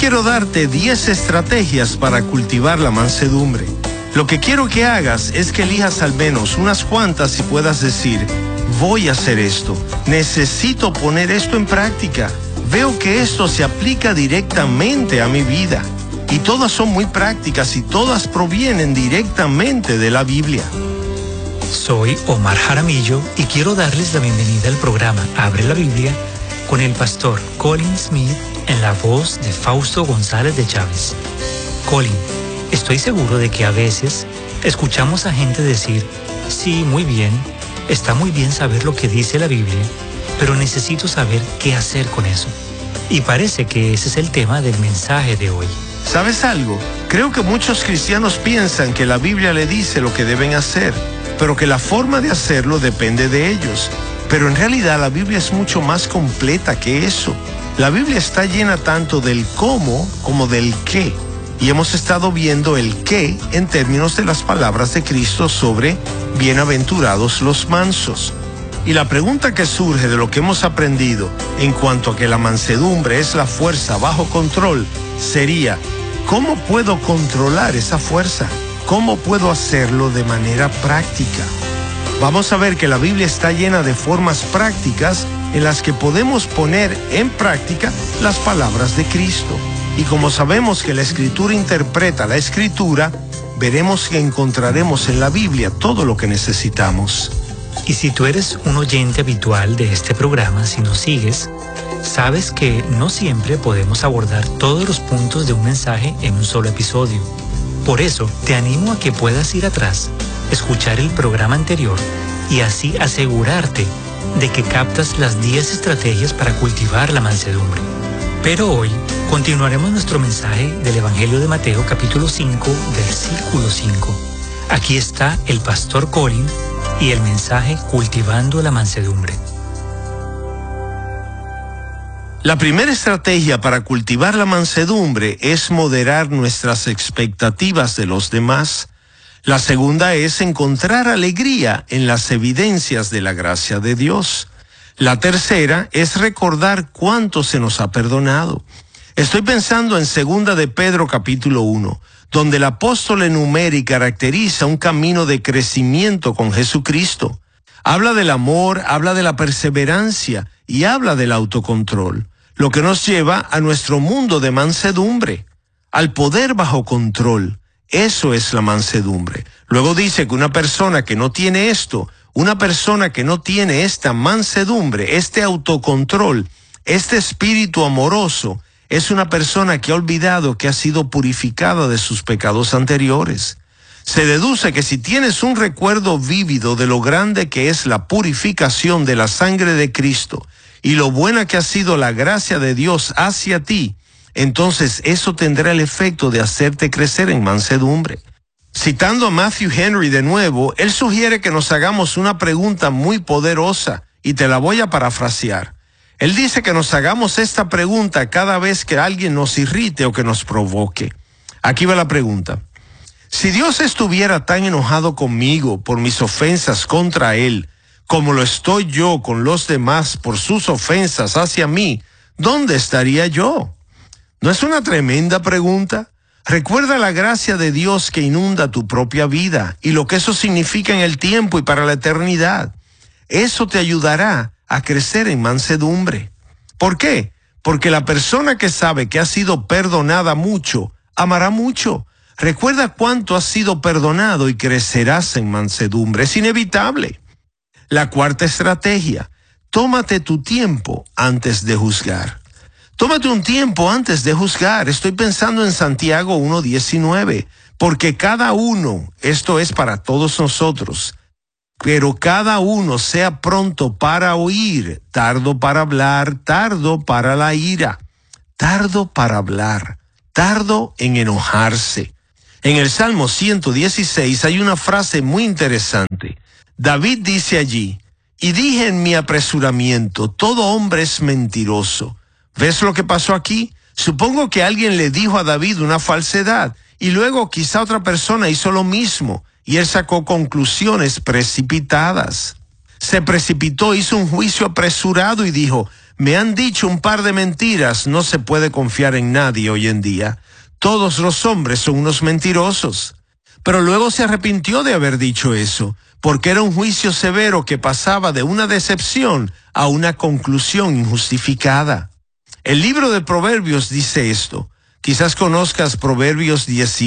quiero darte 10 estrategias para cultivar la mansedumbre. Lo que quiero que hagas es que elijas al menos unas cuantas y puedas decir: voy a hacer esto, necesito poner esto en práctica. Veo que esto se aplica directamente a mi vida. Y todas son muy prácticas y todas provienen directamente de la Biblia. Soy Omar Jaramillo y quiero darles la bienvenida al programa Abre la Biblia con el pastor Colin Smith en la voz de Fausto González de Chávez. Colin, estoy seguro de que a veces escuchamos a gente decir: sí, muy bien, está muy bien saber lo que dice la Biblia, pero necesito saber qué hacer con eso. Y parece que ese es el tema del mensaje de hoy. ¿Sabes algo? Creo que muchos cristianos piensan que la Biblia le dice lo que deben hacer, pero que la forma de hacerlo depende de ellos. Pero en realidad la Biblia es mucho más completa que eso. La Biblia está llena tanto del cómo como del qué. Y hemos estado viendo el qué en términos de las palabras de Cristo sobre bienaventurados los mansos. Y la pregunta que surge de lo que hemos aprendido en cuanto a que la mansedumbre es la fuerza bajo control sería: ¿cómo puedo controlar esa fuerza? ¿Cómo puedo hacerlo de manera práctica? Vamos a ver que la Biblia está llena de formas prácticas en las que podemos poner en práctica las palabras de Cristo. Y como sabemos que la Escritura interpreta la Escritura, veremos que encontraremos en la Biblia todo lo que necesitamos. Y si tú eres un oyente habitual de este programa, si nos sigues, sabes que no siempre podemos abordar todos los puntos de un mensaje en un solo episodio. Por eso, te animo a que puedas ir atrás, escuchar el programa anterior y así asegurarte de que captas las 10 estrategias para cultivar la mansedumbre. Pero hoy continuaremos nuestro mensaje del Evangelio de Mateo, capítulo 5, versículo 5. Aquí está el pastor Colin y el mensaje Cultivando la Mansedumbre. La primera estrategia para cultivar la mansedumbre es moderar nuestras expectativas de los demás. La segunda es encontrar alegría en las evidencias de la gracia de Dios. La tercera es recordar cuánto se nos ha perdonado. Estoy pensando en 2 de Pedro capítulo 1, donde el apóstol enumera y caracteriza un camino de crecimiento con Jesucristo. Habla del amor, habla de la perseverancia y habla del autocontrol, lo que nos lleva a nuestro mundo de mansedumbre, al poder bajo control. Eso es la mansedumbre. Luego dice que una persona que no tiene esto, una persona que no tiene esta mansedumbre, este autocontrol, este espíritu amoroso, es una persona que ha olvidado que ha sido purificada de sus pecados anteriores. Se deduce que si tienes un recuerdo vívido de lo grande que es la purificación de la sangre de Cristo y lo buena que ha sido la gracia de Dios hacia ti, entonces eso tendrá el efecto de hacerte crecer en mansedumbre. Citando a Matthew Henry de nuevo, él sugiere que nos hagamos una pregunta muy poderosa y te la voy a parafrasear. Él dice que nos hagamos esta pregunta cada vez que alguien nos irrite o que nos provoque. Aquí va la pregunta. Si Dios estuviera tan enojado conmigo por mis ofensas contra Él, como lo estoy yo con los demás por sus ofensas hacia mí, ¿dónde estaría yo? ¿No es una tremenda pregunta? Recuerda la gracia de Dios que inunda tu propia vida y lo que eso significa en el tiempo y para la eternidad. Eso te ayudará a crecer en mansedumbre. ¿Por qué? Porque la persona que sabe que ha sido perdonada mucho, amará mucho. Recuerda cuánto has sido perdonado y crecerás en mansedumbre. Es inevitable. La cuarta estrategia: tómate tu tiempo antes de juzgar. Tómate un tiempo antes de juzgar. Estoy pensando en Santiago 1:19, porque cada uno, esto es para todos nosotros, pero cada uno sea pronto para oír, tardo para hablar, tardo para la ira, tardo para hablar, tardo en enojarse. En el Salmo 116 hay una frase muy interesante. David dice allí: y dije en mi apresuramiento, todo hombre es mentiroso. ¿Ves lo que pasó aquí? Supongo que alguien le dijo a David una falsedad y luego quizá otra persona hizo lo mismo y él sacó conclusiones precipitadas. Se precipitó, hizo un juicio apresurado y dijo: me han dicho un par de mentiras, no se puede confiar en nadie hoy en día. Todos los hombres son unos mentirosos. Pero luego se arrepintió de haber dicho eso, porque era un juicio severo que pasaba de una decepción a una conclusión injustificada. El libro de Proverbios dice esto. Quizás conozcas Proverbios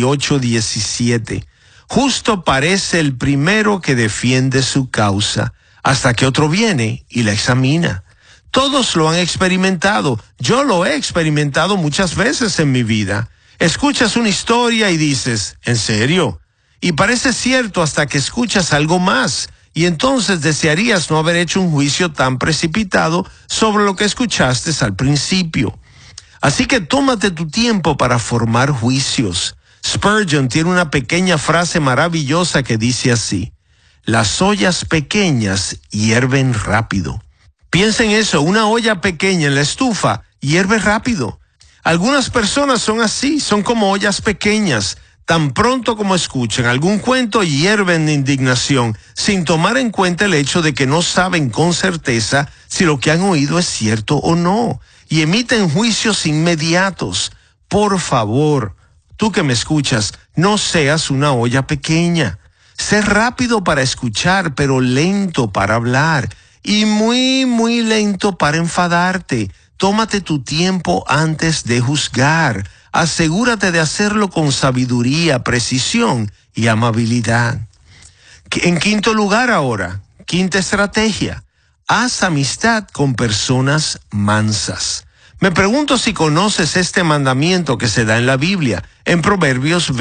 18:17. Justo parece el primero que defiende su causa, hasta que otro viene y la examina. Todos lo han experimentado. Yo lo he experimentado muchas veces en mi vida. Escuchas una historia y dices, ¿en serio? Y parece cierto hasta que escuchas algo más, y entonces desearías no haber hecho un juicio tan precipitado sobre lo que escuchaste al principio. Así que tómate tu tiempo para formar juicios. Spurgeon tiene una pequeña frase maravillosa que dice así: las ollas pequeñas hierven rápido. Piensa en eso, una olla pequeña en la estufa hierve rápido. Algunas personas son así, son como ollas pequeñas. Tan pronto como escuchan algún cuento, hierven de indignación, sin tomar en cuenta el hecho de que no saben con certeza si lo que han oído es cierto o no, y emiten juicios inmediatos. Por favor, tú que me escuchas, no seas una olla pequeña. Sé rápido para escuchar, pero lento para hablar, y muy lento para enfadarte. Tómate tu tiempo antes de juzgar. Asegúrate de hacerlo con sabiduría, precisión y amabilidad. En quinto lugar ahora, quinta estrategia, haz amistad con personas mansas. Me pregunto si conoces este mandamiento que se da en la Biblia, en Proverbios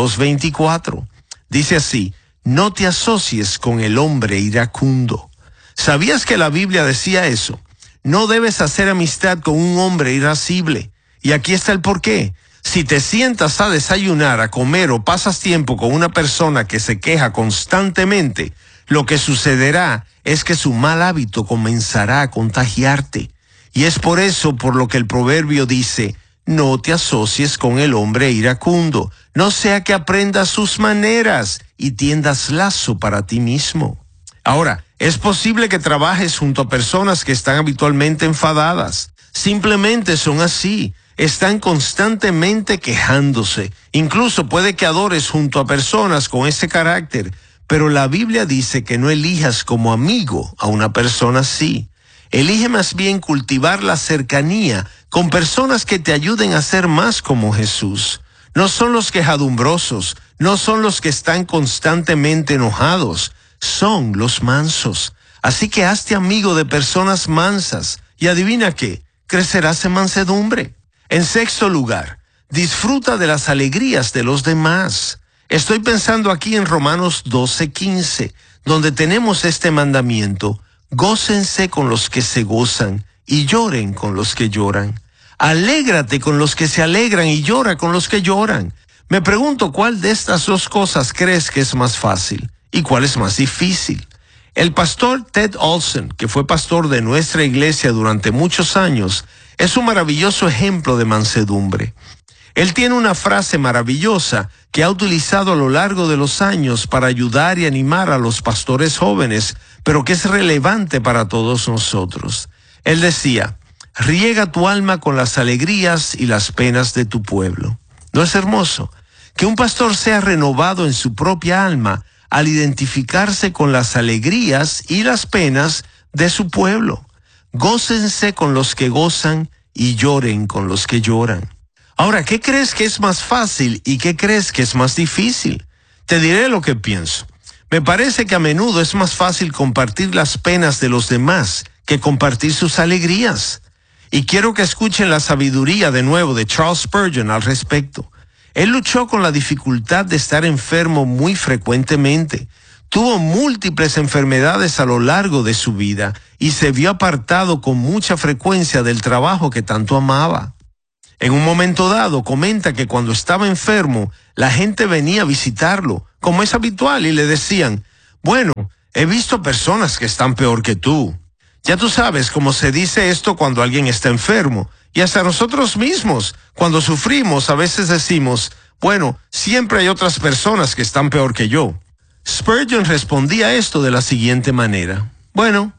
22:24. Dice así: no te asocies con el hombre iracundo. ¿Sabías que la Biblia decía eso? No debes hacer amistad con un hombre irascible. Y aquí está el porqué. Si te sientas a desayunar, a comer o pasas tiempo con una persona que se queja constantemente, lo que sucederá es que su mal hábito comenzará a contagiarte. Y es por eso por lo que el proverbio dice: no te asocies con el hombre iracundo, no sea que aprendas sus maneras y tiendas lazo para ti mismo. Ahora, es posible que trabajes junto a personas que están habitualmente enfadadas. Simplemente son así. Están constantemente quejándose. Incluso puede que adores junto a personas con ese carácter, pero la Biblia dice que no elijas como amigo a una persona así. Elige más bien cultivar la cercanía con personas que te ayuden a ser más como Jesús. No son los quejadumbrosos, no son los que están constantemente enojados, son los mansos. Así que hazte amigo de personas mansas y adivina qué, crecerás en mansedumbre. En sexto lugar, disfruta de las alegrías de los demás. Estoy pensando aquí en Romanos 12:15, donde tenemos este mandamiento: gócense con los que se gozan y lloren con los que lloran. Alégrate con los que se alegran y llora con los que lloran. Me pregunto, ¿cuál de estas dos cosas crees que es más fácil y cuál es más difícil? El pastor Ted Olson, que fue pastor de nuestra iglesia durante muchos años, es un maravilloso ejemplo de mansedumbre. Él tiene una frase maravillosa que ha utilizado a lo largo de los años para ayudar y animar a los pastores jóvenes, pero que es relevante para todos nosotros. Él decía: riega tu alma con las alegrías y las penas de tu pueblo. ¿No es hermoso? Que un pastor sea renovado en su propia alma al identificarse con las alegrías y las penas de su pueblo. Gócense con los que gozan y lloren con los que lloran. Ahora, ¿qué crees que es más fácil y qué crees que es más difícil? Te diré lo que pienso. Me parece que a menudo es más fácil compartir las penas de los demás que compartir sus alegrías. Y quiero que escuchen la sabiduría de nuevo de Charles Spurgeon al respecto. Él luchó con la dificultad de estar enfermo muy frecuentemente. Tuvo múltiples enfermedades a lo largo de su vida y se vio apartado con mucha frecuencia del trabajo que tanto amaba. En un momento dado comenta que cuando estaba enfermo, la gente venía a visitarlo, como es habitual, y le decían: bueno, he visto personas que están peor que tú. Ya tú sabes cómo se dice esto cuando alguien está enfermo, y hasta nosotros mismos, cuando sufrimos, a veces decimos: bueno, siempre hay otras personas que están peor que yo. Spurgeon respondía a esto de la siguiente manera: bueno,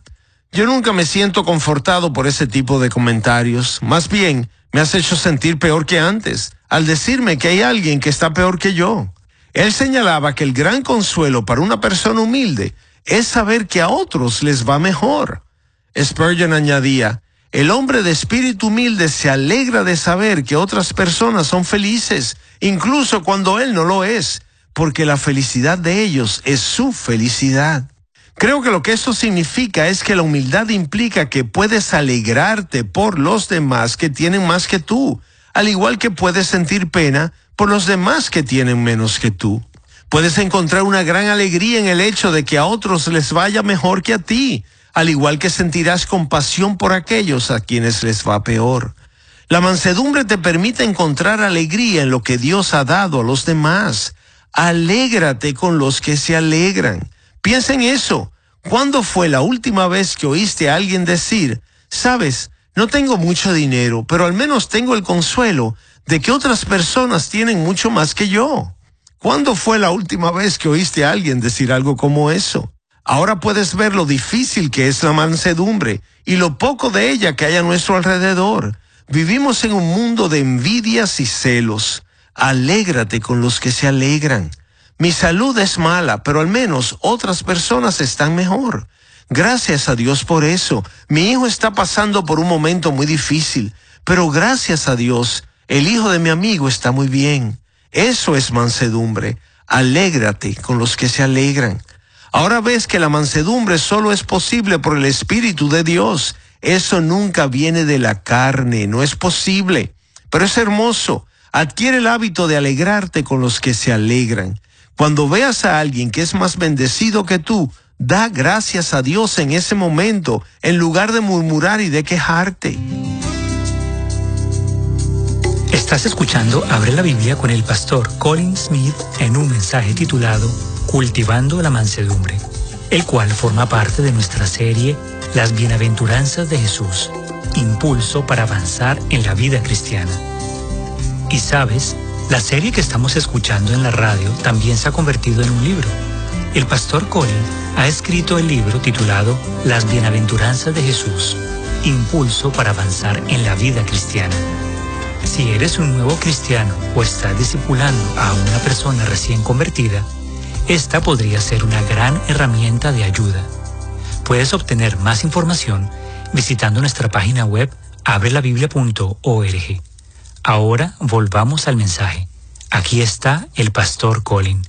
Yo nunca me siento confortado por ese tipo de comentarios. Más bien, me has hecho sentir peor que antes, al decirme que hay alguien que está peor que yo. Él señalaba que el gran consuelo para una persona humilde es saber que a otros les va mejor. Spurgeon añadía, el hombre de espíritu humilde se alegra de saber que otras personas son felices, incluso cuando él no lo es, porque la felicidad de ellos es su felicidad. Creo que lo que esto significa es que la humildad implica que puedes alegrarte por los demás que tienen más que tú, al igual que puedes sentir pena por los demás que tienen menos que tú. Puedes encontrar una gran alegría en el hecho de que a otros les vaya mejor que a ti, al igual que sentirás compasión por aquellos a quienes les va peor. La mansedumbre te permite encontrar alegría en lo que Dios ha dado a los demás. Alégrate con los que se alegran. Piensa en eso. ¿Cuándo fue la última vez que oíste a alguien decir, sabes, no tengo mucho dinero, pero al menos tengo el consuelo de que otras personas tienen mucho más que yo? ¿Cuándo fue la última vez que oíste a alguien decir algo como eso? Ahora puedes ver lo difícil que es la mansedumbre y lo poco de ella que hay a nuestro alrededor. Vivimos en un mundo de envidias y celos. Alégrate con los que se alegran. Mi salud es mala, pero al menos otras personas están mejor. Gracias a Dios por eso. Mi hijo está pasando por un momento muy difícil, pero gracias a Dios, el hijo de mi amigo está muy bien. Eso es mansedumbre. Alégrate con los que se alegran. Ahora ves que la mansedumbre solo es posible por el Espíritu de Dios. Eso nunca viene de la carne, no es posible. Pero es hermoso. Adquiere el hábito de alegrarte con los que se alegran. Cuando veas a alguien que es más bendecido que tú, da gracias a Dios en ese momento, en lugar de murmurar y de quejarte. Estás escuchando Abre la Biblia con el pastor Colin Smith en un mensaje titulado Cultivando la Mansedumbre, el cual forma parte de nuestra serie Las Bienaventuranzas de Jesús, impulso para avanzar en la vida cristiana. Y sabes, la serie que estamos escuchando en la radio también se ha convertido en un libro. El pastor Colin ha escrito el libro titulado Las Bienaventuranzas de Jesús, impulso para avanzar en la vida cristiana. Si eres un nuevo cristiano o estás discipulando a una persona recién convertida, esta podría ser una gran herramienta de ayuda. Puedes obtener más información visitando nuestra página web abrelabiblia.org. Ahora volvamos al mensaje. Aquí está el pastor Colin.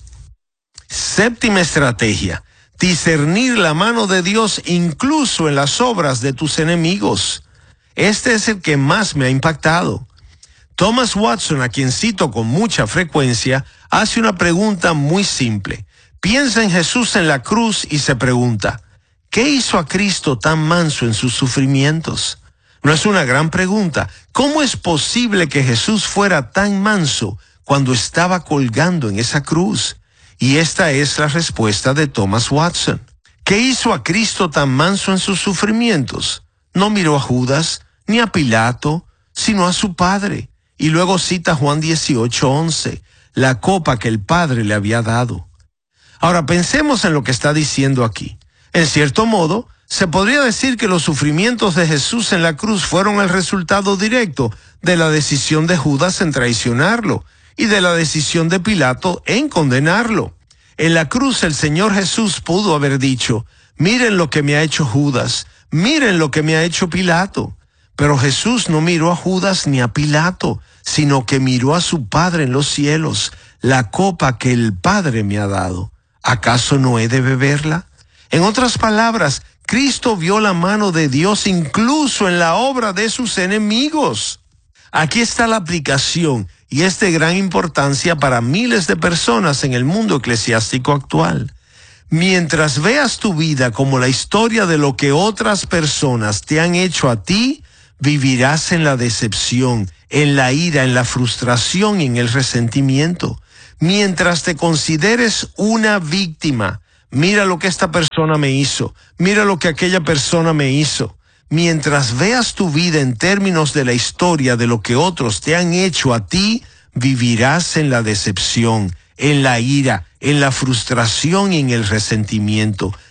Séptima estrategia: discernir la mano de Dios incluso en las obras de tus enemigos. Este es el que más me ha impactado. Thomas Watson, a quien cito con mucha frecuencia, hace una pregunta muy simple. Piensa en Jesús en la cruz y se pregunta, ¿qué hizo a Cristo tan manso en sus sufrimientos? ¿No es una gran pregunta? ¿Cómo es posible que Jesús fuera tan manso cuando estaba colgando en esa cruz? Y esta es la respuesta de Thomas Watson. ¿Qué hizo a Cristo tan manso en sus sufrimientos? No miró a Judas ni a Pilato, sino a su Padre. Y luego cita Juan 18:11, la copa que el Padre le había dado. Ahora pensemos en lo que está diciendo aquí. En cierto modo, se podría decir que los sufrimientos de Jesús en la cruz fueron el resultado directo de la decisión de Judas en traicionarlo y de la decisión de Pilato en condenarlo. En la cruz el Señor Jesús pudo haber dicho, miren lo que me ha hecho Judas, miren lo que me ha hecho Pilato. Pero Jesús no miró a Judas ni a Pilato, sino que miró a su Padre en los cielos, la copa que el Padre me ha dado. ¿Acaso no he de beberla? En otras palabras, Cristo vio la mano de Dios incluso en la obra de sus enemigos. Aquí está la aplicación y es de gran importancia para miles de personas en el mundo eclesiástico actual. Mientras veas tu vida como la historia de lo que otras personas te han hecho a ti, vivirás en la decepción, en la ira, en la frustración y en el resentimiento. Mientras te consideres una víctima, mira lo que esta persona me hizo, mira lo que aquella persona me hizo. Mientras veas tu vida en términos de la historia de lo que otros te han hecho a ti, vivirás en la decepción, en la ira, en la frustración y en el resentimiento.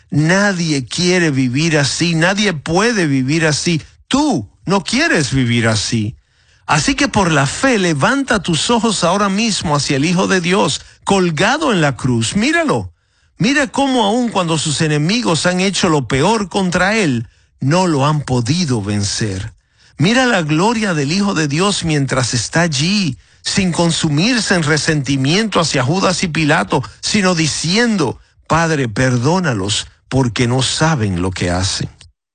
Nadie quiere vivir así, nadie puede vivir así. Tú no quieres vivir así. Así que por la fe levanta tus ojos ahora mismo hacia el Hijo de Dios, colgado en la cruz. Míralo. Mira cómo aun cuando sus enemigos han hecho lo peor contra él, no lo han podido vencer. Mira la gloria del Hijo de Dios mientras está allí, sin consumirse en resentimiento hacia Judas y Pilato, sino diciendo, Padre, perdónalos porque no saben lo que hacen.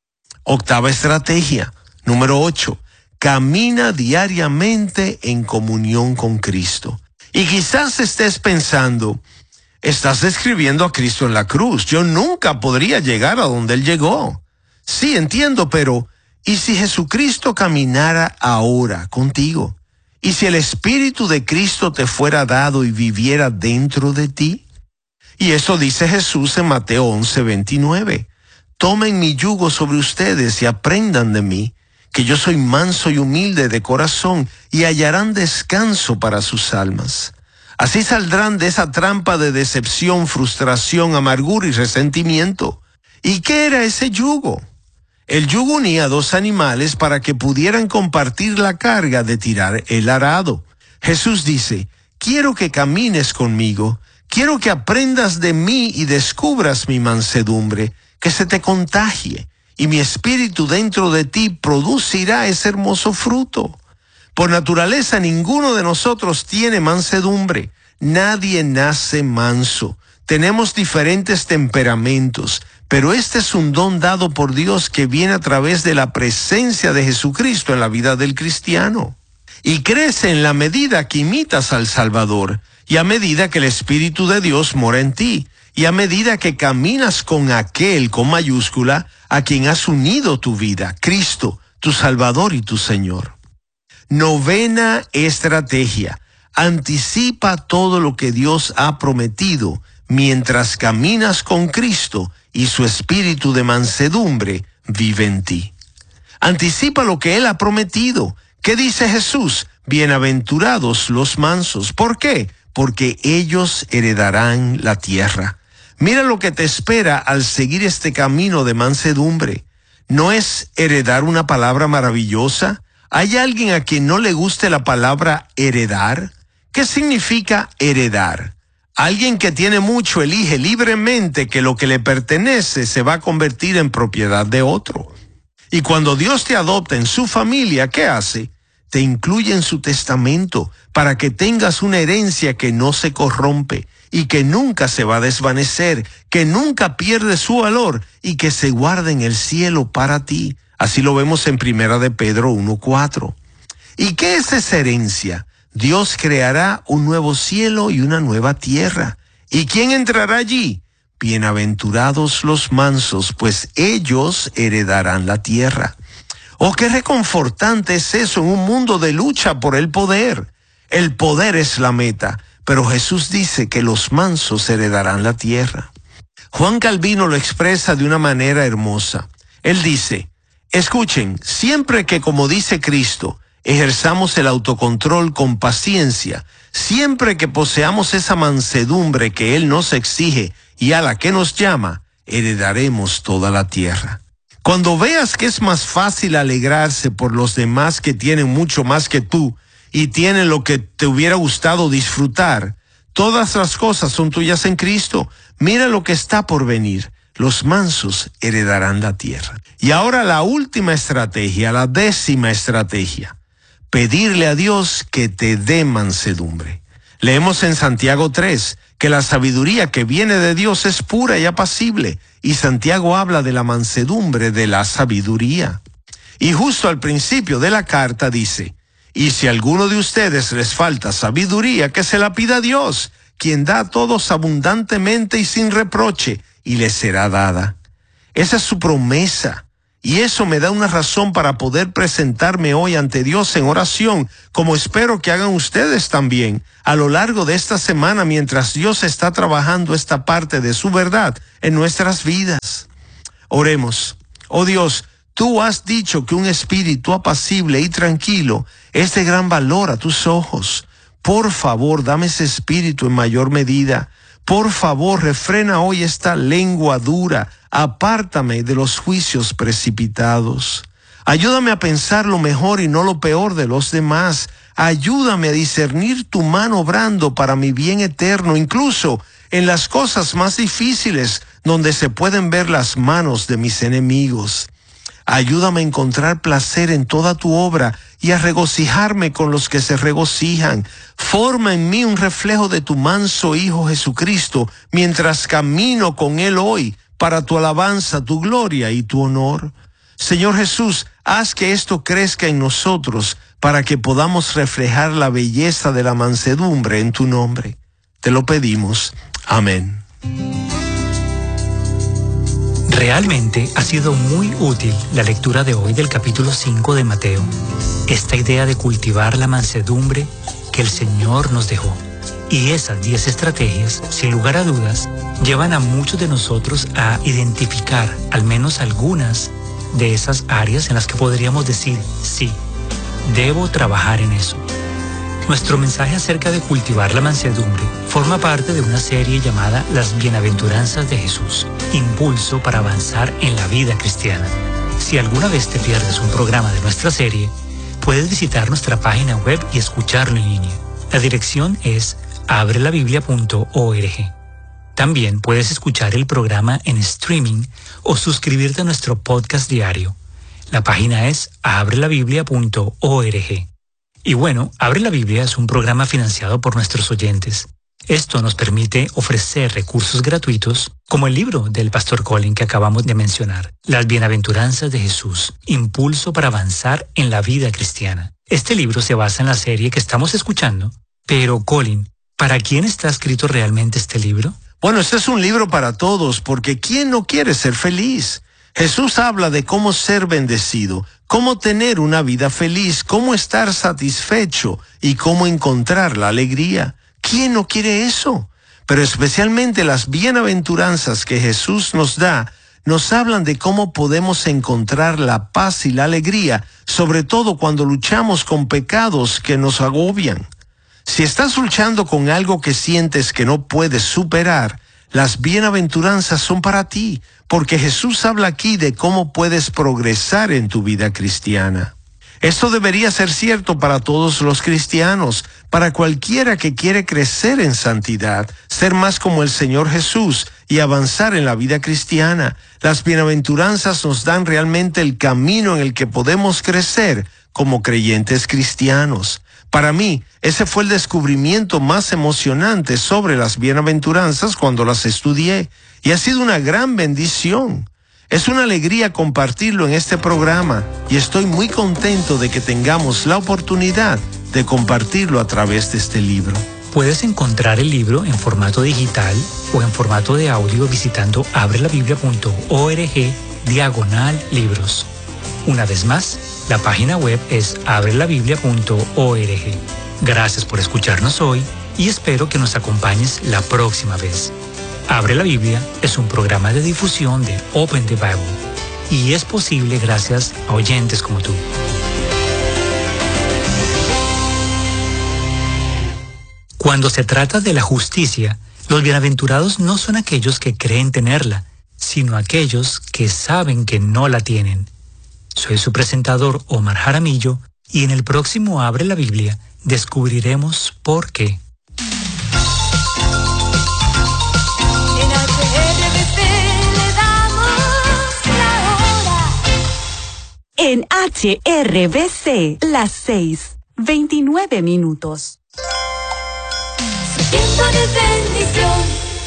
Octava estrategia, número 8. Camina diariamente en comunión con Cristo. Y quizás estés pensando, estás describiendo a Cristo en la cruz. Yo nunca podría llegar a donde Él llegó. Sí, entiendo, pero ¿y si Jesucristo caminara ahora contigo? ¿Y si el Espíritu de Cristo te fuera dado y viviera dentro de ti? Y eso dice Jesús en Mateo 11:29. Tomen mi yugo sobre ustedes y aprendan de mí, que yo soy manso y humilde de corazón, y hallarán descanso para sus almas. Así saldrán de esa trampa de decepción, frustración, amargura y resentimiento. ¿Y qué era ese yugo? El yugo unía a dos animales para que pudieran compartir la carga de tirar el arado. Jesús dice, quiero que camines conmigo, quiero que aprendas de mí y descubras mi mansedumbre, que se te contagie, y mi espíritu dentro de ti producirá ese hermoso fruto. Por naturaleza ninguno de nosotros tiene mansedumbre. Nadie nace manso. Tenemos diferentes temperamentos, pero este es un don dado por Dios que viene a través de la presencia de Jesucristo en la vida del cristiano. Y crece en la medida que imitas al Salvador, y a medida que el Espíritu de Dios mora en ti, y a medida que caminas con aquel, con mayúscula, a quien has unido tu vida, Cristo, tu Salvador y tu Señor. Novena estrategia. Anticipa todo lo que Dios ha prometido mientras caminas con Cristo y su espíritu de mansedumbre vive en ti. Anticipa lo que Él ha prometido. ¿Qué dice Jesús? Bienaventurados los mansos. ¿Por qué? Porque ellos heredarán la tierra. Mira lo que te espera al seguir este camino de mansedumbre. ¿No es heredar una palabra maravillosa? ¿Hay alguien a quien no le guste la palabra heredar? ¿Qué significa heredar? Alguien que tiene mucho elige libremente que lo que le pertenece se va a convertir en propiedad de otro. Y cuando Dios te adopta en su familia, ¿qué hace? Te incluye en su testamento para que tengas una herencia que no se corrompe y que nunca se va a desvanecer, que nunca pierde su valor y que se guarda en el cielo para ti. Así lo vemos en 1 de Pedro 1:4. ¿Y qué es esa herencia? Dios creará un nuevo cielo y una nueva tierra. ¿Y quién entrará allí? Bienaventurados los mansos, pues ellos heredarán la tierra. Oh, qué reconfortante es eso en un mundo de lucha por el poder. El poder es la meta, pero Jesús dice que los mansos heredarán la tierra. Juan Calvino lo expresa de una manera hermosa. Él dice, escuchen, siempre que, como dice Cristo, ejerzamos el autocontrol con paciencia, siempre que poseamos esa mansedumbre que Él nos exige y a la que nos llama, heredaremos toda la tierra. Cuando veas que es más fácil alegrarse por los demás que tienen mucho más que tú y tienen lo que te hubiera gustado disfrutar, todas las cosas son tuyas en Cristo. Mira lo que está por venir. Los mansos heredarán la tierra. Y ahora la última estrategia, la 10ª estrategia. Pedirle a Dios que te dé mansedumbre. Leemos en Santiago 3 que la sabiduría que viene de Dios es pura y apacible, y Santiago habla de la mansedumbre de la sabiduría. Y justo al principio de la carta dice, y si a alguno de ustedes les falta sabiduría, que se la pida a Dios, quien da a todos abundantemente y sin reproche, y les será dada. Esa es su promesa. Y eso me da una razón para poder presentarme hoy ante Dios en oración, como espero que hagan ustedes también, a lo largo de esta semana mientras Dios está trabajando esta parte de su verdad en nuestras vidas. Oremos. Oh Dios, tú has dicho que un espíritu apacible y tranquilo es de gran valor a tus ojos. Por favor, dame ese espíritu en mayor medida. Por favor, refrena hoy esta lengua dura. Apártame de los juicios precipitados. Ayúdame a pensar lo mejor y no lo peor de los demás. Ayúdame a discernir tu mano obrando para mi bien eterno, incluso en las cosas más difíciles donde se pueden ver las manos de mis enemigos. Ayúdame a encontrar placer en toda tu obra y a regocijarme con los que se regocijan. Forma en mí un reflejo de tu manso Hijo Jesucristo mientras camino con Él hoy para tu alabanza, tu gloria y tu honor. Señor Jesús, haz que esto crezca en nosotros para que podamos reflejar la belleza de la mansedumbre en tu nombre. Te lo pedimos. Amén. Realmente ha sido muy útil la lectura de hoy del capítulo 5 de Mateo. Esta idea de cultivar la mansedumbre que el Señor nos dejó. Y esas 10 estrategias, sin lugar a dudas, llevan a muchos de nosotros a identificar al menos algunas de esas áreas en las que podríamos decir, sí, debo trabajar en eso. Nuestro mensaje acerca de cultivar la mansedumbre forma parte de una serie llamada Las Bienaventuranzas de Jesús, impulso para avanzar en la vida cristiana. Si alguna vez te pierdes un programa de nuestra serie, puedes visitar nuestra página web y escucharlo en línea. La dirección es abrelabiblia.org. También puedes escuchar el programa en streaming o suscribirte a nuestro podcast diario. La página es abrelabiblia.org. Y bueno, Abre la Biblia es un programa financiado por nuestros oyentes. Esto nos permite ofrecer recursos gratuitos, como el libro del Pastor Colin que acabamos de mencionar, Las Bienaventuranzas de Jesús, impulso para avanzar en la vida cristiana. Este libro se basa en la serie que estamos escuchando. Pero, Colin, ¿para quién está escrito realmente este libro? Bueno, este es un libro para todos, porque ¿quién no quiere ser feliz? Jesús habla de cómo ser bendecido, cómo tener una vida feliz, cómo estar satisfecho y cómo encontrar la alegría. ¿Quién no quiere eso? Pero especialmente las bienaventuranzas que Jesús nos da, nos hablan de cómo podemos encontrar la paz y la alegría, sobre todo cuando luchamos con pecados que nos agobian. Si estás luchando con algo que sientes que no puedes superar, las bienaventuranzas son para ti, porque Jesús habla aquí de cómo puedes progresar en tu vida cristiana. Esto debería ser cierto para todos los cristianos, para cualquiera que quiere crecer en santidad, ser más como el Señor Jesús y avanzar en la vida cristiana. Las bienaventuranzas nos dan realmente el camino en el que podemos crecer como creyentes cristianos. Para mí, ese fue el descubrimiento más emocionante sobre las bienaventuranzas cuando las estudié, y ha sido una gran bendición. Es una alegría compartirlo en este programa, y estoy muy contento de que tengamos la oportunidad de compartirlo a través de este libro. Puedes encontrar el libro en formato digital o en formato de audio visitando abrelabiblia.org/libros. Una vez más, la página web es abrelabiblia.org. Gracias por escucharnos hoy y espero que nos acompañes la próxima vez. Abre la Biblia es un programa de difusión de Open the Bible y es posible gracias a oyentes como tú. Cuando se trata de la justicia, los bienaventurados no son aquellos que creen tenerla, sino aquellos que saben que no la tienen. Soy su presentador Omar Jaramillo y en el próximo Abre la Biblia descubriremos por qué. En HRBC, las 6:29 minutos. Tiempo de bendición.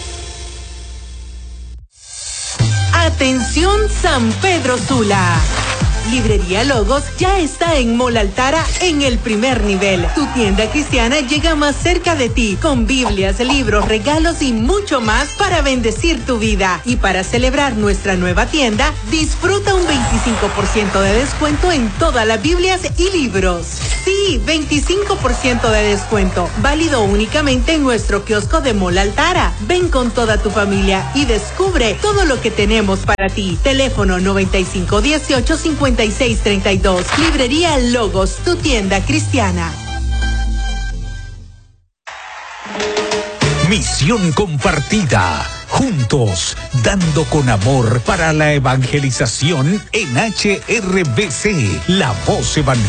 Atención San Pedro Sula. Librería Logos ya está en Mall Altara en el primer nivel. Tu tienda cristiana llega más cerca de ti, con Biblias, libros, regalos y mucho más para bendecir tu vida. Y para celebrar nuestra nueva tienda, disfruta un 25% de descuento en todas las Biblias y libros. Sí, 25% de descuento, válido únicamente en nuestro kiosco de Mall Altara. Ven con toda tu familia y descubre todo lo que tenemos para ti. Teléfono 9518-5632. Librería Logos, tu tienda cristiana. Misión compartida. Juntos, dando con amor para la evangelización en HRBC, la voz evangélica.